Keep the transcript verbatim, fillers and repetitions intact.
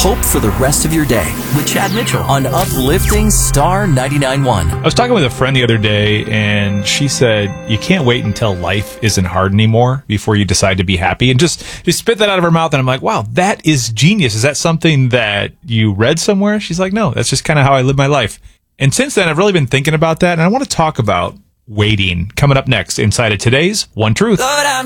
Hope for the rest of your day with Chad Mitchell on Uplifting Star ninety-nine point one. I was talking with a friend the other day, and she said, you can't wait until life isn't hard anymore before you decide to be happy. And just, just spit that out of her mouth, and I'm like, wow, that is genius. Is that something that you read somewhere? She's like, no, that's just kind of how I live my life. And since then, I've really been thinking about that, and I want to talk about waiting coming up next inside of today's One Truth.